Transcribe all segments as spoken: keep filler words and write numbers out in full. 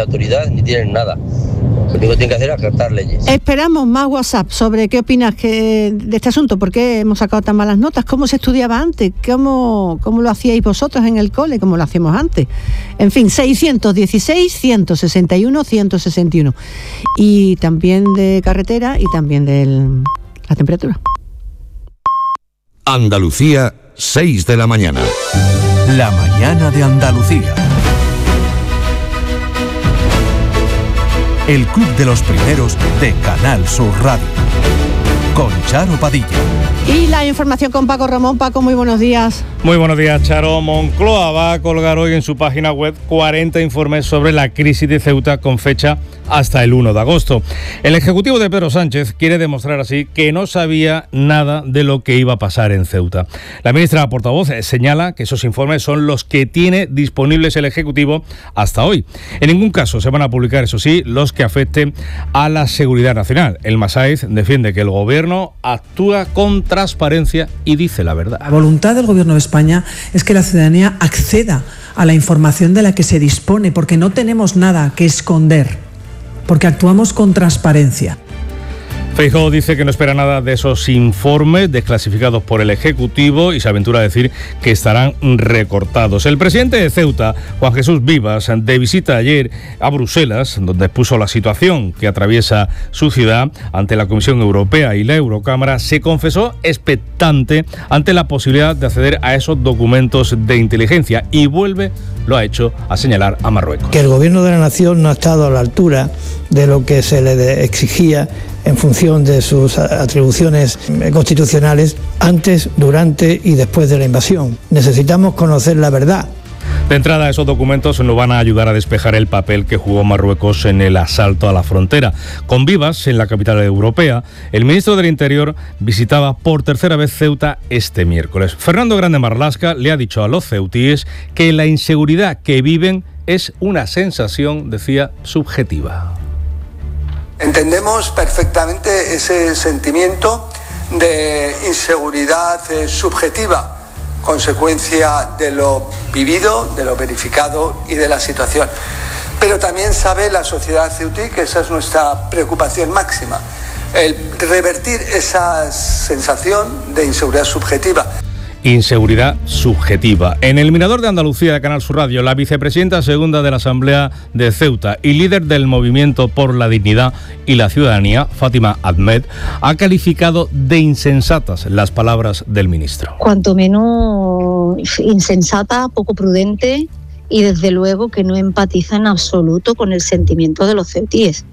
autoridad ni tienen nada. Lo único que tienen que hacer es acatar leyes. Esperamos más WhatsApp sobre qué opinas que, de este asunto, por qué hemos sacado tan malas notas, cómo se estudiaba antes, cómo, cómo lo hacíais vosotros en el cole, cómo lo hacíamos antes. En fin, seiscientos dieciséis, ciento sesenta y uno, ciento sesenta y uno. Y también de carretera y también de la temperatura. Andalucía, seis de la mañana. La mañana de Andalucía. El Club de los Primeros de Canal Sur Radio. Con Charo Padilla. Y la información con Paco Ramón. Paco, muy buenos días. Muy buenos días, Charo. Moncloa va a colgar hoy en su página web cuarenta informes sobre la crisis de Ceuta con fecha hasta el uno de agosto. El Ejecutivo de Pedro Sánchez quiere demostrar así que no sabía nada de lo que iba a pasar en Ceuta. La ministra portavoz señala que esos informes son los que tiene disponibles el Ejecutivo hasta hoy. En ningún caso se van a publicar, eso sí, los que afecten a la seguridad nacional. El Masaiz defiende que el Gobierno actúa con transparencia y dice la verdad. La voluntad del Gobierno de España es que la ciudadanía acceda a la información de la que se dispone, porque no tenemos nada que esconder, porque actuamos con transparencia. Feijóo dice que no espera nada de esos informes desclasificados por el Ejecutivo y se aventura a decir que estarán recortados. El presidente de Ceuta, Juan Jesús Vivas, de visita ayer a Bruselas, donde expuso la situación que atraviesa su ciudad ante la Comisión Europea y la Eurocámara, se confesó expectante ante la posibilidad de acceder a esos documentos de inteligencia y vuelve, lo ha hecho, a señalar a Marruecos. Que el Gobierno de la Nación no ha estado a la altura de lo que se le exigía en función de sus atribuciones constitucionales antes, durante y después de la invasión. Necesitamos conocer la verdad. De entrada, esos documentos nos van a ayudar a despejar el papel que jugó Marruecos en el asalto a la frontera. Con Vivas, en la capital europea, el ministro del Interior visitaba por tercera vez Ceuta este miércoles. Fernando Grande Marlaska le ha dicho a los ceutíes que la inseguridad que viven es una sensación, decía, subjetiva. Entendemos perfectamente ese sentimiento de inseguridad eh, subjetiva, consecuencia de lo vivido, de lo verificado y de la situación. Pero también sabe la sociedad ceutí que esa es nuestra preocupación máxima, el revertir esa sensación de inseguridad subjetiva. Inseguridad subjetiva. En el Mirador de Andalucía de Canal Sur Radio, la vicepresidenta segunda de la Asamblea de Ceuta y líder del Movimiento por la Dignidad y la Ciudadanía, Fátima Ahmed, ha calificado de insensatas las palabras del ministro. Cuanto menos insensata, poco prudente y desde luego que no empatiza en absoluto con el sentimiento de los ceutíes.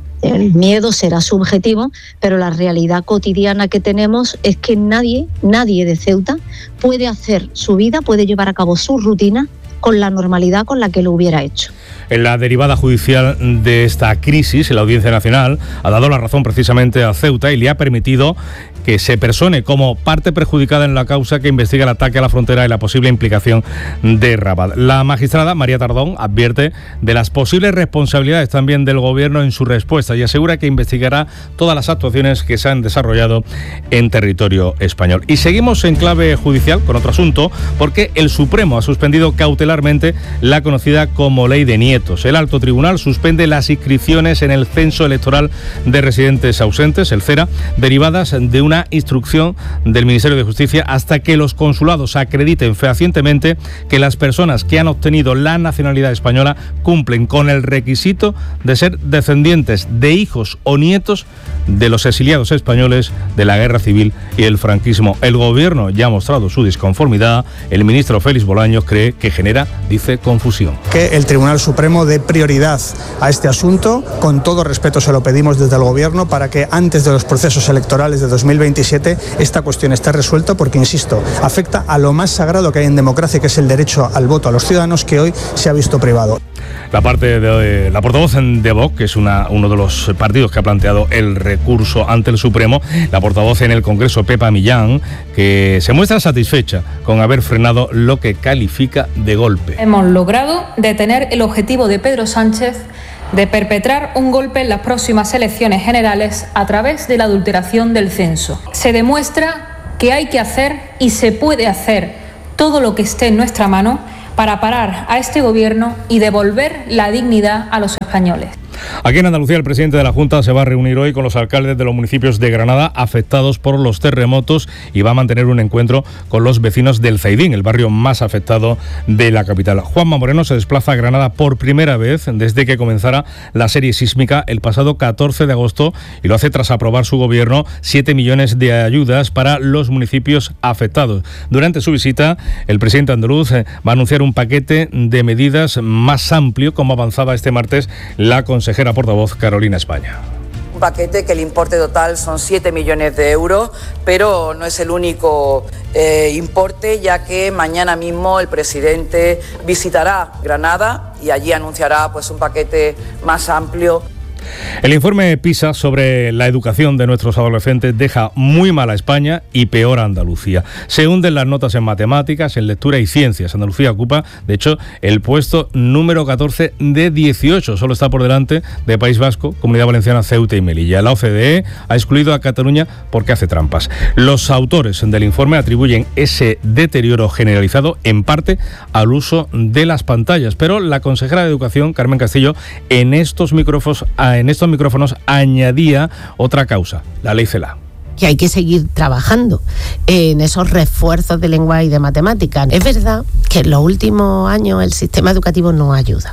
El miedo será subjetivo, pero la realidad cotidiana que tenemos es que nadie, nadie de Ceuta puede hacer su vida, puede llevar a cabo su rutina con la normalidad con la que lo hubiera hecho. En la derivada judicial de esta crisis, la Audiencia Nacional ha dado la razón precisamente a Ceuta y le ha permitido que se persone como parte perjudicada en la causa que investiga el ataque a la frontera y la posible implicación de Rabat. La magistrada María Tardón advierte de las posibles responsabilidades también del Gobierno en su respuesta y asegura que investigará todas las actuaciones que se han desarrollado en territorio español. Y seguimos en clave judicial con otro asunto, porque el Supremo ha suspendido cautelarmente la conocida como Ley de Nietos. El Alto Tribunal suspende las inscripciones en el Censo Electoral de Residentes Ausentes, el CERA, derivadas de una instrucción del Ministerio de Justicia hasta que los consulados acrediten fehacientemente que las personas que han obtenido la nacionalidad española cumplen con el requisito de ser descendientes de hijos o nietos de los exiliados españoles de la Guerra Civil y el franquismo. El Gobierno ya ha mostrado su disconformidad. El ministro Félix Bolaños cree que genera, dice, confusión. Que el Tribunal Supremo dé prioridad a este asunto. Con todo respeto se lo pedimos desde el Gobierno para que antes de los procesos electorales de dos mil veintisiete esta cuestión esté resuelta, porque, insisto, afecta a lo más sagrado que hay en democracia, que es el derecho al voto a los ciudadanos, que hoy se ha visto privado. La parte de la portavoz de Vox, que es una, uno de los partidos que ha planteado el recurso ante el Supremo, la portavoz en el Congreso, Pepa Millán, que se muestra satisfecha con haber frenado lo que califica de golpe. Hemos logrado detener el objetivo de Pedro Sánchez de perpetrar un golpe en las próximas elecciones generales a través de la adulteración del censo. Se demuestra que hay que hacer y se puede hacer todo lo que esté en nuestra mano para parar a este gobierno y devolver la dignidad a los españoles. españoles. Aquí en Andalucía, el presidente de la Junta se va a reunir hoy con los alcaldes de los municipios de Granada afectados por los terremotos y va a mantener un encuentro con los vecinos del Zaidín, el barrio más afectado de la capital. Juanma Moreno se desplaza a Granada por primera vez desde que comenzara la serie sísmica el pasado catorce de agosto y lo hace tras aprobar su gobierno siete millones de ayudas para los municipios afectados. Durante su visita, el presidente andaluz va a anunciar un paquete de medidas más amplio, como avanzaba este martes la consejera portavoz Carolina España. Un paquete que el importe total son siete millones de euros, pero no es el único eh, importe, ya que mañana mismo el presidente visitará Granada y allí anunciará pues un paquete más amplio. El informe PISA sobre la educación de nuestros adolescentes deja muy mal a España y peor a Andalucía. Se hunden las notas en matemáticas, en lectura y ciencias. Andalucía ocupa, de hecho, el puesto número catorce de dieciocho. Solo está por delante de País Vasco, Comunidad Valenciana, Ceuta y Melilla. La O C D E ha excluido a Cataluña porque hace trampas. Los autores del informe atribuyen ese deterioro generalizado en parte al uso de las pantallas. Pero la consejera de Educación, Carmen Castillo, en estos micrófonos en estos micrófonos añadía otra causa, la ley CELA. Que hay que seguir trabajando en esos refuerzos de lengua y de matemáticas. Es verdad que en los últimos años el sistema educativo no ayuda.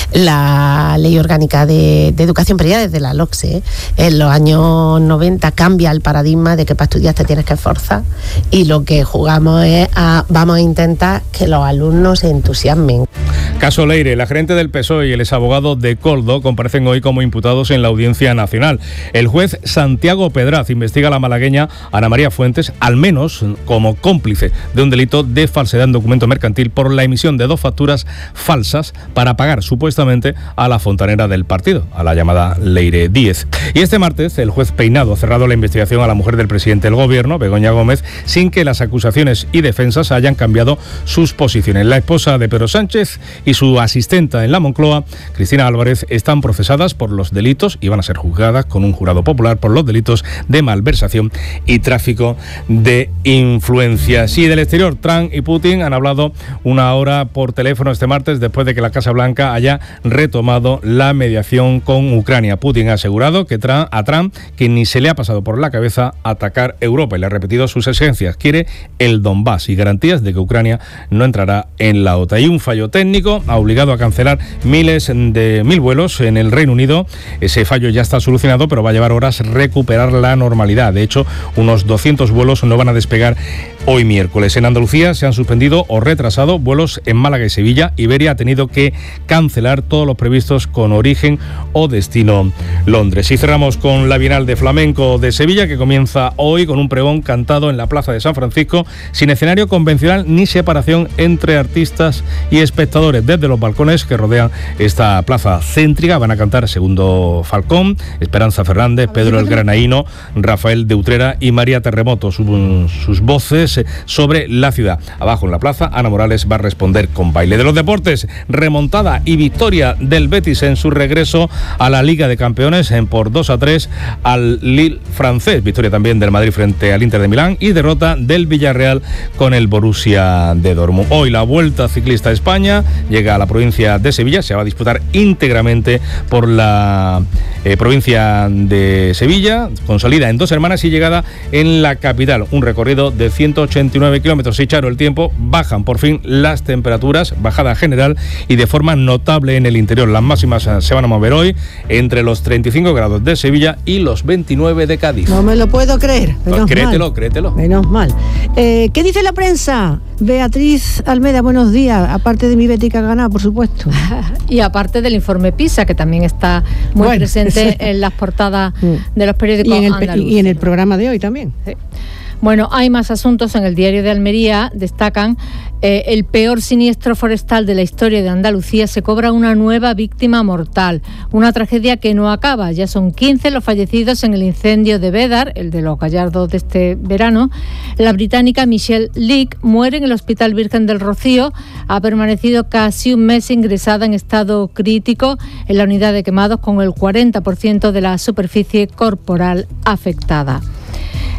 La ley orgánica de, de educación, pero ya desde la LOCSE, ¿eh? en los años noventa cambia el paradigma de que para estudiar te tienes que esforzar y lo que jugamos es a, vamos a intentar que los alumnos se entusiasmen. Caso Leire, la gerente del P S O E y el exabogado de Coldo comparecen hoy como imputados en la Audiencia Nacional. El juez Santiago Pedraz investiga a la malagueña Ana María Fuentes, al menos como cómplice de un delito de falsedad en documento mercantil por la emisión de dos facturas falsas para pagar supuestamente a la fontanera del partido, a la llamada Leire Díez. Y este martes el juez Peinado ha cerrado la investigación a la mujer del presidente del gobierno, Begoña Gómez, sin que las acusaciones y defensas hayan cambiado sus posiciones. La esposa de Pedro Sánchez y su asistenta en la Moncloa, Cristina Álvarez, están procesadas por los delitos y van a ser juzgadas con un jurado popular por los delitos de malversación y tráfico de influencias. Y del exterior, Trump y Putin han hablado una hora por teléfono este martes después de que la Casa Blanca haya retomado la mediación con Ucrania. Putin ha asegurado que Trump, a Trump que ni se le ha pasado por la cabeza atacar Europa y le ha repetido sus exigencias. Quiere el Donbass y garantías de que Ucrania no entrará en la OTAN. Y un fallo técnico ha obligado a cancelar miles de mil vuelos en el Reino Unido. Ese fallo ya está solucionado, pero va a llevar horas recuperar la normalidad. De hecho, unos doscientos vuelos no van a despegar hoy miércoles. En Andalucía se han suspendido o retrasado vuelos en Málaga y Sevilla. Iberia ha tenido que cancelar todos los previstos con origen o destino Londres. Y cerramos con la Bienal de Flamenco de Sevilla, que comienza hoy con un pregón cantado en la Plaza de San Francisco, sin escenario convencional ni separación entre artistas y espectadores. Desde los balcones que rodean esta plaza céntrica van a cantar Segundo Falcón, Esperanza Fernández, Pedro el Granaíno, Rafael de Utrera y María Terremoto, sus, sus voces sobre la ciudad. Abajo en la plaza, Ana Morales va a responder con baile. De los deportes, remontada y victoria del Betis en su regreso a la Liga de Campeones en por dos a tres al Lille francés. Victoria también del Madrid frente al Inter de Milán y derrota del Villarreal con el Borussia de Dortmund. Hoy la Vuelta Ciclista a España llega a la provincia de Sevilla, se va a disputar íntegramente por la eh, provincia de Sevilla, con salida en Dos Hermanas y llegada en la capital. Un recorrido de ciento ochenta y nueve kilómetros. Y Charo, el tiempo, bajan por fin las temperaturas, bajada general y de forma notable en el interior. Las máximas se van a mover hoy entre los treinta y cinco grados de Sevilla y los veintinueve de Cádiz. No me lo puedo creer. Menos créetelo, mal. créetelo. Menos mal. Eh, ¿Qué dice la prensa? Beatriz Almeda, buenos días. Aparte de mi Betty que ha ganado, por supuesto. Y aparte del informe PISA, que también está muy bueno, presente sí. en las portadas de los periódicos y en, el, andaluces. y en el programa de hoy también. Sí. Bueno, hay más asuntos. En el Diario de Almería destacan eh, el peor siniestro forestal de la historia de Andalucía. Se cobra una nueva víctima mortal. Una tragedia que no acaba. Ya son quince los fallecidos en el incendio de Bédar, el de los Gallardos de este verano. La británica Michelle Leake muere en el Hospital Virgen del Rocío. Ha permanecido casi un mes ingresada en estado crítico en la unidad de quemados, con el cuarenta por ciento de la superficie corporal afectada.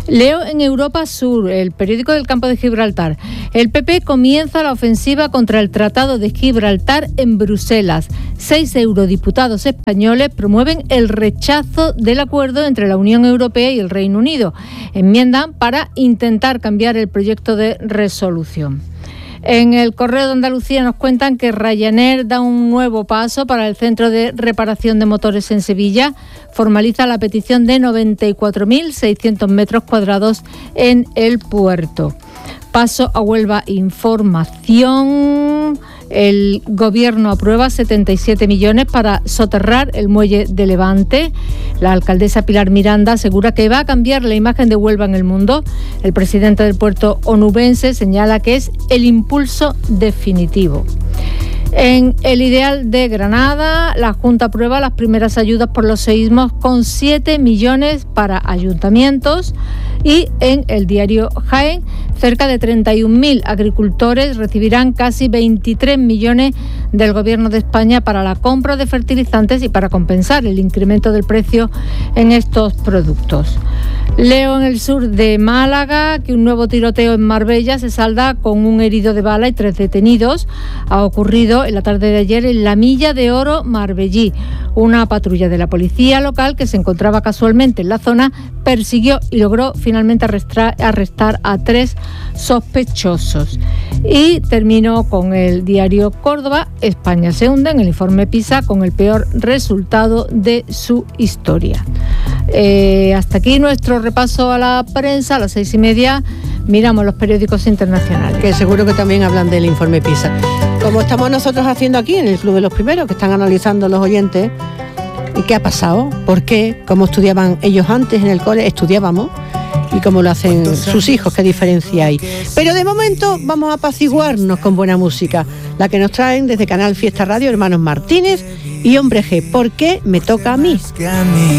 Leo en Europa Sur, el periódico del Campo de Gibraltar. El P P comienza la ofensiva contra el Tratado de Gibraltar en Bruselas. Seis eurodiputados españoles promueven el rechazo del acuerdo entre la Unión Europea y el Reino Unido. Enmiendan para intentar cambiar el proyecto de resolución. En el Correo de Andalucía nos cuentan que Ryanair da un nuevo paso para el centro de reparación de motores en Sevilla. Formaliza la petición de noventa y cuatro mil seiscientos metros cuadrados en el puerto. Paso a Huelva Información. El Gobierno aprueba setenta y siete millones para soterrar el muelle de Levante. La alcaldesa Pilar Miranda asegura que va a cambiar la imagen de Huelva en el mundo. El presidente del puerto onubense señala que es el impulso definitivo. En el Ideal de Granada, la Junta aprueba las primeras ayudas por los seísmos con siete millones para ayuntamientos. Y en el diario Jaén, cerca de treinta y un mil agricultores recibirán casi veintitrés millones del Gobierno de España para la compra de fertilizantes y para compensar el incremento del precio en estos productos. Leo en el sur de Málaga que un nuevo tiroteo en Marbella se salda con un herido de bala y tres detenidos. Ha ocurrido en la tarde de ayer en la Milla de Oro Marbellí. Una patrulla de la policía local que se encontraba casualmente en la zona persiguió y logró finalmente arrestar, arrestar a tres sospechosos. Y termino con el diario Córdoba. España se hunde en el informe PISA con el peor resultado de su historia. Eh, hasta aquí nuestro repaso a la prensa. A las seis y media miramos los periódicos internacionales, que seguro que también hablan del informe PISA, como estamos nosotros haciendo aquí en el Club de los Primeros, que están analizando los oyentes. ¿Y qué ha pasado? ¿Por qué? ¿Cómo estudiaban ellos antes en el cole? Estudiábamos. ¿Y cómo lo hacen sus hijos? ¿Qué diferencia hay? Pero de momento vamos a apaciguarnos con buena música, la que nos traen desde Canal Fiesta Radio hermanos Martínez y Hombre G. ¿Por qué me toca a mí?